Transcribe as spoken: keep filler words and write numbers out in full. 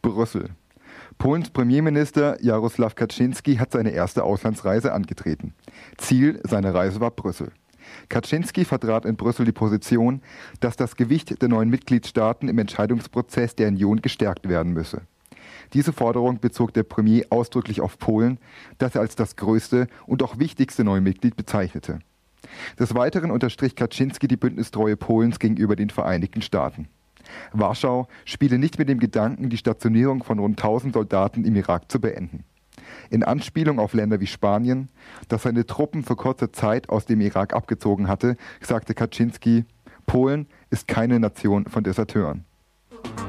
Brüssel. Polens Premierminister Jarosław Kaczyński hat seine erste Auslandsreise angetreten. Ziel seiner Reise war Brüssel. Kaczyński vertrat in Brüssel die Position, dass das Gewicht der neuen Mitgliedstaaten im Entscheidungsprozess der Union gestärkt werden müsse. Diese Forderung bezog der Premier ausdrücklich auf Polen, das er als das größte und auch wichtigste neue Mitglied bezeichnete. Des Weiteren unterstrich Kaczyński die Bündnistreue Polens gegenüber den Vereinigten Staaten. Warschau spiele nicht mit dem Gedanken, die Stationierung von rund tausend Soldaten im Irak zu beenden. In Anspielung auf Länder wie Spanien, das seine Truppen für kurze Zeit aus dem Irak abgezogen hatte, sagte Kaczyński, Polen ist keine Nation von Deserteuren.